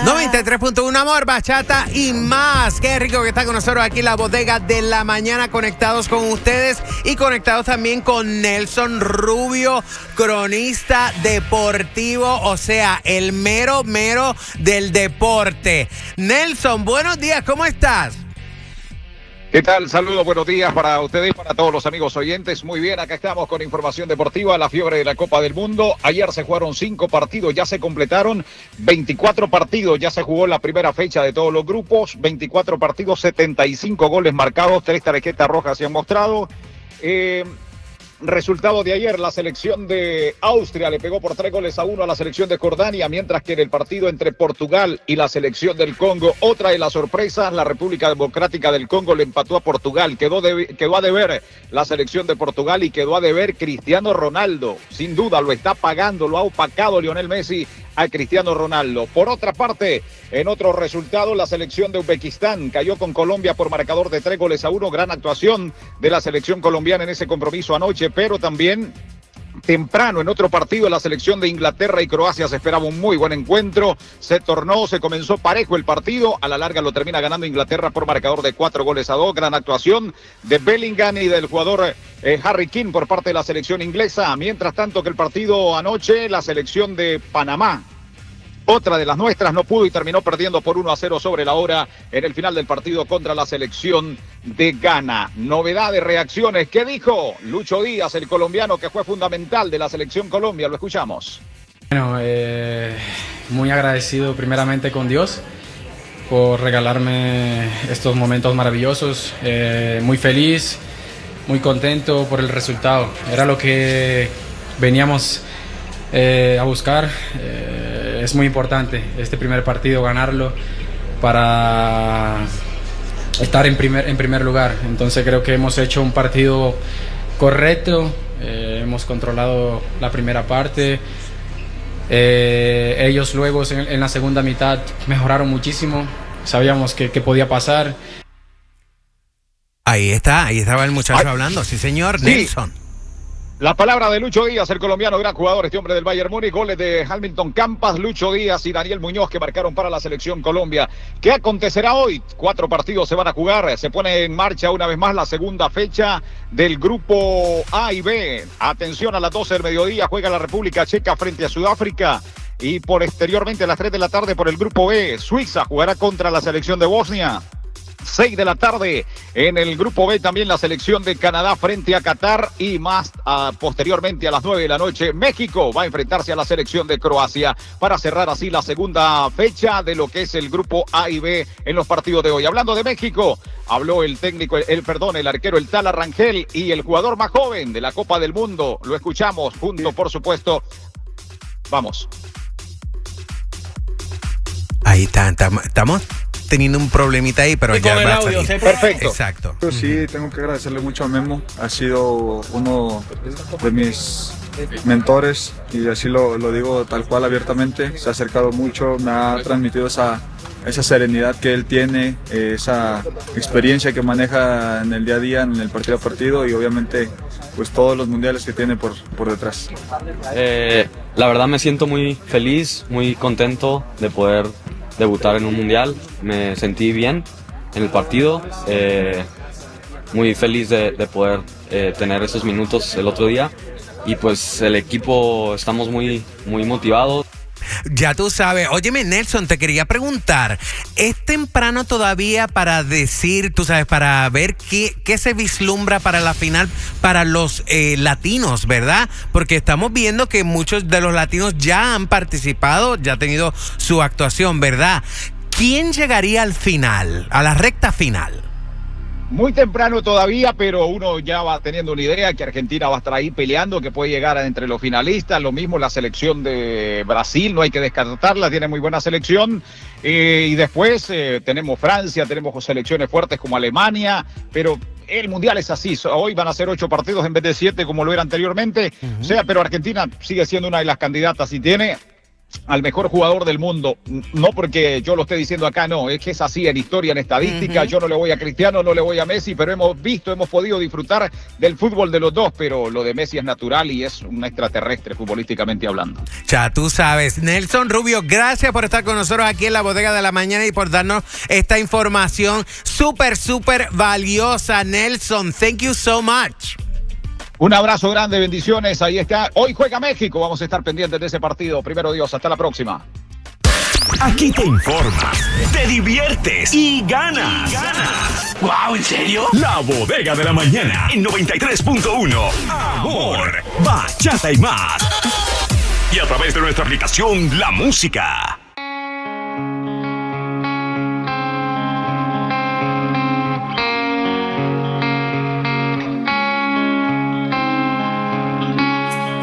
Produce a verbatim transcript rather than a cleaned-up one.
noventa y tres punto uno Amor, bachata y más. Qué rico que está con nosotros aquí en la bodega de la mañana, conectados con ustedes y conectados también con Nelson Rubio, cronista deportivo, o sea, el mero mero del deporte. Nelson, buenos días, ¿cómo estás? ¿Qué tal? Saludos, buenos días para ustedes y para todos los amigos oyentes. Muy bien, acá estamos con información deportiva, la fiebre de la Copa del Mundo. Ayer se jugaron cinco partidos, ya se completaron veinticuatro partidos, ya se jugó la primera fecha de todos los grupos, veinticuatro partidos, setenta y cinco goles marcados, tres tarjetas rojas se han mostrado. Eh, Resultado de ayer, la selección de Austria le pegó por tres goles a uno a la selección de Jordania, mientras que en el partido entre Portugal y la selección del Congo, otra de las sorpresas, la República Democrática del Congo le empató a Portugal. Quedó, de, quedó a deber la selección de Portugal y quedó a deber Cristiano Ronaldo. Sin duda lo está pagando, lo ha opacado Lionel Messi a Cristiano Ronaldo. Por otra parte, en otro resultado, la selección de Uzbekistán cayó con Colombia por marcador de tres goles a uno. Gran actuación de la selección colombiana en ese compromiso anoche, pero también temprano en otro partido la selección de Inglaterra y Croacia se esperaba un muy buen encuentro. Se tornó, se comenzó parejo el partido. A la larga lo termina ganando Inglaterra por marcador de cuatro goles a dos. Gran actuación de Bellingham y del jugador eh, Harry Kane por parte de la selección inglesa. Mientras tanto que el partido anoche, la selección de Panamá, otra de las nuestras, no pudo y terminó perdiendo por uno a cero sobre la hora en el final del partido contra la selección de Ghana. Novedad de reacciones. ¿Qué dijo Lucho Díaz, el colombiano que fue fundamental de la selección Colombia? Lo escuchamos. Bueno, eh, muy agradecido primeramente con Dios por regalarme estos momentos maravillosos. Eh, muy feliz, muy contento por el resultado. Era lo que veníamos eh, a buscar. Eh, Es muy importante este primer partido ganarlo para estar en primer, en primer lugar. Entonces creo que hemos hecho un partido correcto, eh, hemos controlado la primera parte. Eh, ellos luego en, en la segunda mitad mejoraron muchísimo, sabíamos que, que podía pasar. Ahí está, ahí estaba el muchacho Ay, hablando, sí señor, sí. Nelson. La palabra de Lucho Díaz, el colombiano, gran jugador, este hombre del Bayern Múnich. Goles de Hamilton Campas, Lucho Díaz y Daniel Muñoz que marcaron para la selección Colombia. ¿Qué acontecerá hoy? Cuatro partidos se van a jugar. Se pone en marcha una vez más la segunda fecha del grupo A y B. Atención, a las doce del mediodía juega la República Checa frente a Sudáfrica. Y posteriormente a las tres de la tarde por el grupo B, Suiza jugará contra la selección de Bosnia. seis de la tarde en el grupo B también la selección de Canadá frente a Qatar y más uh, posteriormente a las nueve de la noche México va a enfrentarse a la selección de Croacia para cerrar así la segunda fecha de lo que es el grupo A y B en los partidos de hoy. Hablando de México, habló el técnico, el, el perdón, el arquero, el Tala Rangel y el jugador más joven de la Copa del Mundo. Lo escuchamos junto, por supuesto. Vamos. Ahí está, estamos teniendo un problemita ahí, pero y ya con va el a audio, salir. Perfecto. Exacto. Yo sí, tengo que agradecerle mucho a Memo, ha sido uno de mis mentores y así lo, lo digo tal cual abiertamente, se ha acercado mucho, me ha transmitido esa, esa serenidad que él tiene, esa experiencia que maneja en el día a día, en el partido a partido y obviamente pues todos los mundiales que tiene por, por detrás. Eh, la verdad me siento muy feliz, muy contento de poder debutar en un mundial, me sentí bien en el partido, eh, muy feliz de, de poder eh, tener esos minutos el otro día y pues el equipo estamos muy, muy motivados. Ya tú sabes. Óyeme, Nelson, te quería preguntar, ¿es temprano todavía para decir, tú sabes, para ver qué, qué se vislumbra para la final para los eh, latinos, verdad? Porque estamos viendo que muchos de los latinos ya han participado, ya han tenido su actuación, ¿verdad? ¿Quién llegaría al final, a la recta final? Muy temprano todavía, pero uno ya va teniendo una idea que Argentina va a estar ahí peleando, que puede llegar entre los finalistas. Lo mismo la selección de Brasil, no hay que descartarla, tiene muy buena selección. Eh, y después eh, tenemos Francia, tenemos selecciones fuertes como Alemania, pero el Mundial es así. Hoy van a ser ocho partidos en vez de siete como lo era anteriormente. Uh-huh. O sea, pero Argentina sigue siendo una de las candidatas y tiene al mejor jugador del mundo, no porque yo lo esté diciendo acá, no, es que es así en historia, en estadística. Uh-huh. Yo no le voy a Cristiano, no le voy a Messi, pero hemos visto, hemos podido disfrutar del fútbol de los dos, pero lo de Messi es natural y es un extraterrestre futbolísticamente hablando. Ya tú sabes. Nelson Rubio, gracias por estar con nosotros aquí en la Bodega de la Mañana y por darnos esta información súper, súper valiosa. Nelson, thank you so much. Un abrazo grande, bendiciones, ahí está. Hoy juega México, vamos a estar pendientes de ese partido. Primero Dios, hasta la próxima. Aquí te informas, te diviertes y ganas. Y ganas. ¡Wow! ¿En serio? La Bodega de la Mañana en noventa y tres punto uno. Amor, bachata y más. Y a través de nuestra aplicación La Música.